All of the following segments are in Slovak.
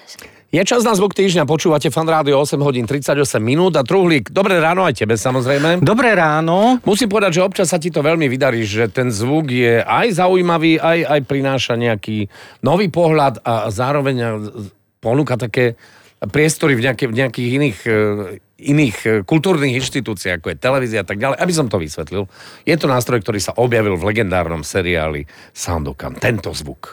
Je čas na zvuk týždňa, počúvate Fan Rádio 8 hodín 38 minút a Truhlík, dobré ráno aj tebe samozrejme. Dobré ráno. Musím povedať, že občas sa ti to veľmi vydarí, že ten zvuk je aj zaujímavý, aj prináša nejaký nový pohľad a zároveň ponúka také priestory v nejakých iných kultúrnych inštitúciách, ako je televízia a tak ďalej. Aby som to vysvetlil, je to nástroj, ktorý sa objavil v legendárnom seriáli Sandokan. Tento zvuk.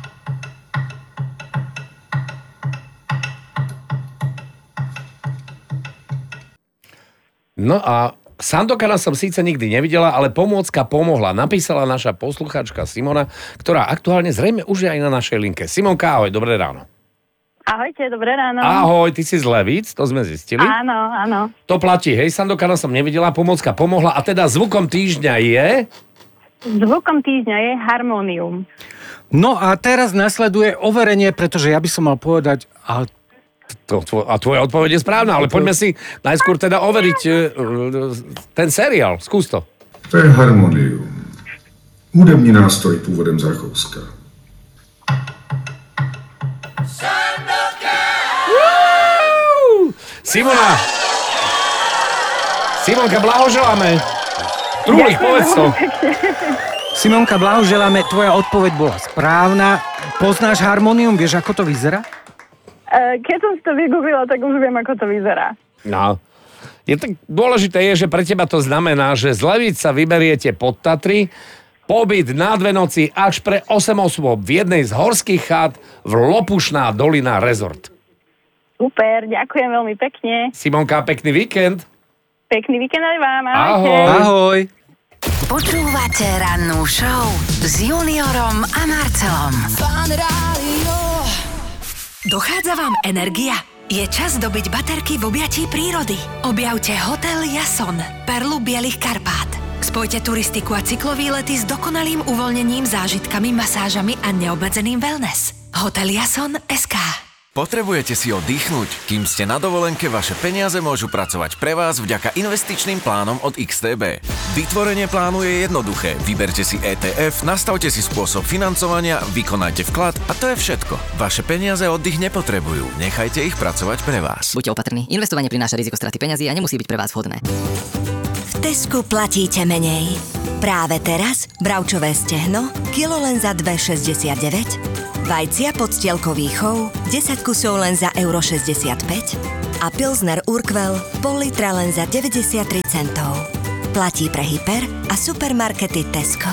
No a Sandokana som síce nikdy nevidela, ale pomôcka pomohla. Napísala naša poslucháčka Simona, ktorá aktuálne zrejme už je aj na našej linke. Simonka, ahoj, dobré ráno. Ahojte, dobré ráno. Ahoj, ty si z Levíc, to sme zistili. Áno, áno. To platí, hej, Sandokana som nevidela, pomôcka pomohla a teda zvukom týždňa je... Zvukom týždňa je harmónium. No a teraz nasleduje overenie, pretože ja by som mal povedať... A tvoja odpoveď je správna, ale poďme si najskôr teda overiť ten seriál. Skús to. To je harmonium. Hudební nástroj původem z Rakouska. Simonka, blahoželáme. Truhlík, povedz to. Simonka, blahoželáme, tvoja odpoveď bola správna. Poznáš harmonium, vieš, ako to vyzerá? Keď som si to vygooglila, tak už viem, ako to vyzerá. No. Dôležité je, že pre teba to znamená, že z Levíc sa vyberiete pod Tatry, pobyt na 2 noci až pre 8 osôb v jednej z horských chát v Lopušná dolina Resort. Super, ďakujem veľmi pekne. Simonka, pekný víkend. Pekný víkend aj vám. Ahoj. Ahoj. Počúvate rannú show s Juniorom a Marcelom. Fan Rádio. Dochádza vám energia? Je čas dobiť baterky v objatí prírody. Objavte Hotel Jason, perlu Bielých Karpát. Spojte turistiku a cyklový lety s dokonalým uvoľnením, zážitkami, masážami a neobmedzeným wellness. Hotel Jason SK. Potrebujete si oddychnúť? Kým ste na dovolenke, vaše peniaze môžu pracovať pre vás vďaka investičným plánom od XTB. Vytvorenie plánu je jednoduché. Vyberte si ETF, nastavte si spôsob financovania, vykonajte vklad a to je všetko. Vaše peniaze oddych nepotrebujú. Nechajte ich pracovať pre vás. Buďte opatrní. Investovanie prináša riziko straty peňazí a nemusí byť pre vás vhodné. V Tesku platíte menej. Práve teraz bravčové stehno, kilo len za 2,69, vajcia podstielkový chov, 10 kusov len za €65 a Pilsner Urquell pol litra len za 93 centov. Platí pre hyper a supermarkety Tesco.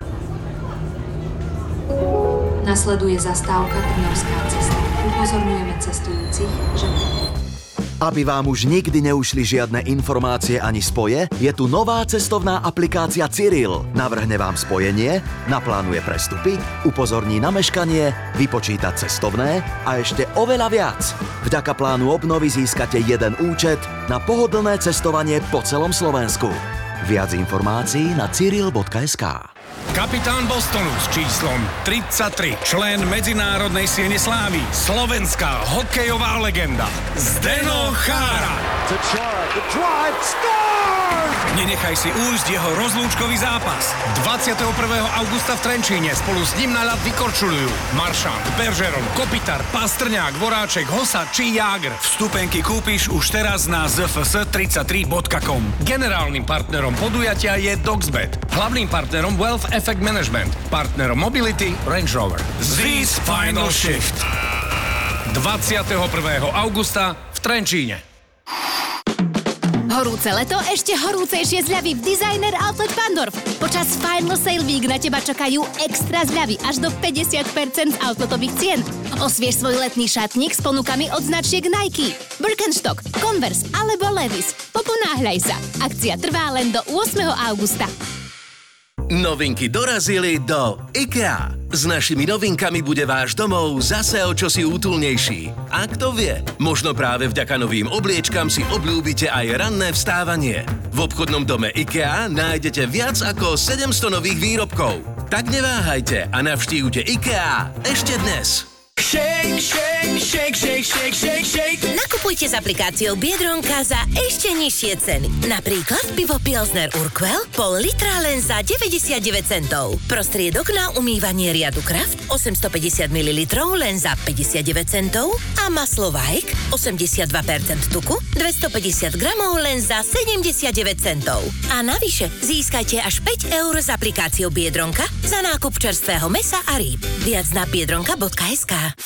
Nasleduje zastávka Trnavská cesta. Upozorňujeme cestujúcich, že... Aby vám už nikdy neušli žiadne informácie ani spoje, je tu nová cestovná aplikácia Cyril. Navrhne vám spojenie, naplánuje prestupy, upozorní na meškanie, vypočíta cestovné a ešte oveľa viac. Vďaka plánu obnovy získate jeden účet na pohodlné cestovanie po celom Slovensku. Viac informácií na cyril.sk. Kapitán Bostonu s číslom 33, člen Medzinárodnej siene slávy, slovenská hokejová legenda Zdeno Chára. Nenechaj si újsť jeho rozlúčkový zápas. 21. augusta v Trenčíne spolu s ním na ľad vykorčuľujú Maršant, Bergeron, Kopitar, Pastrňák, Voráček, Hosa či Jágr. Vstupenky kúpiš už teraz na zfs33.com. Generálnym partnerom podujatia je Doxbet. Hlavným partnerom Wealth Effect Management. Partnerom Mobility Range Rover. This Final Shift. 21. augusta v Trenčíne. Horúce leto, ešte horúcejšie zľavy v Designer Outlet Pandorf. Počas Final Sale Week na teba čakajú extra zľavy až do 50% z outletových cien. Osviež svoj letný šatník s ponukami od značiek Nike, Birkenstock, Converse alebo Levi's. Poponáhľaj sa. Akcia trvá len do 8. augusta. Novinky dorazili do IKEA. S našimi novinkami bude váš domov zase o čosi útulnejší. A kto vie, možno práve vďaka novým obliečkam si obľúbite aj ranné vstávanie. V obchodnom dome IKEA nájdete viac ako 700 nových výrobkov. Tak neváhajte a navštívte IKEA ešte dnes. Shake, shake, shake, shake, shake, shake, shake. Nakupujte s aplikáciou Biedronka za ešte nižšie ceny. Napríklad pivo Pilsner Urquell pol litra len za 99 centov. Prostriedok na umývanie riadu Kraft 850 ml len za 59 centov a maslo Vajk 82% tuku 250 gramov len za 79 centov. A navyše získajte až 5 eur s aplikáciou Biedronka za nákup čerstvého mesa a rýb. Viac na biedronka.sk.